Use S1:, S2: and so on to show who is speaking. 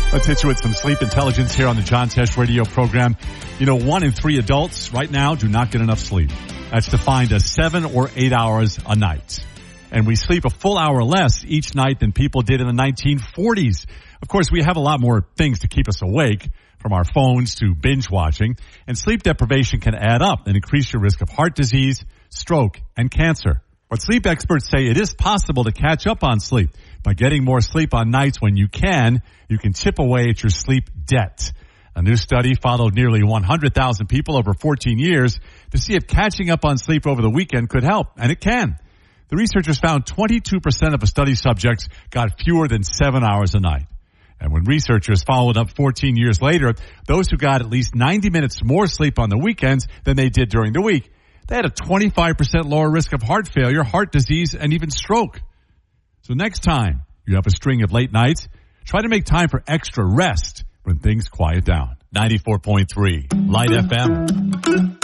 S1: Let's hit you with some sleep intelligence here on the John Tesh radio program. 1 in 3 adults right now do not get enough sleep. That's defined as 7 or 8 hours a night. And we sleep a full hour less each night than people did in the 1940s. Of course, we have a lot more things to keep us awake, from our phones to binge watching. And sleep deprivation can add up and increase your risk of heart disease, stroke, and cancer. But sleep experts say it is possible to catch up on sleep. By getting more sleep on nights when you can chip away at your sleep debt. A new study followed nearly 100,000 people over 14 years to see if catching up on sleep over the weekend could help, and it can. The researchers found 22% of the study subjects got fewer than 7 hours a night. And when researchers followed up 14 years later, those who got at least 90 minutes more sleep on the weekends than they did during the week, they had a 25% lower risk of heart failure, heart disease, and even stroke. So next time you have a string of late nights, try to make time for extra rest when things quiet down. 94.3 Light FM.